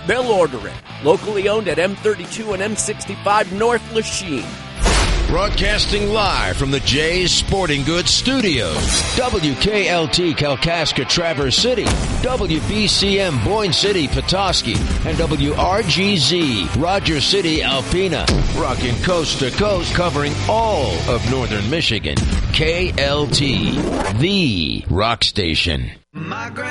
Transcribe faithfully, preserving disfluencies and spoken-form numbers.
they'll order it. Locally owned at M thirty-two and M sixty-five North Lachine. Broadcasting live from the Jay's Sporting Goods Studios. W K L T Kalkaska Traverse City, W B C M Boyne City Petoskey, and W R G Z Rogers City Alpena. Rocking coast to coast, covering all of northern Michigan. K L T, the rock station. My